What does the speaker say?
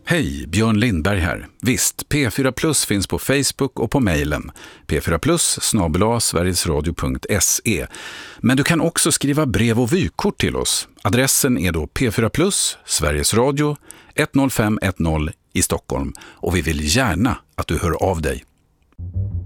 Hej, Björn Lindberg här. Visst, P4 Plus finns på Facebook och på mejlen p4plus@sverigesradio.se. Men du kan också skriva brev och vykort till oss. Adressen är då P4 Plus, Sveriges Radio, 10510 i Stockholm. Och vi vill gärna att du hör av dig.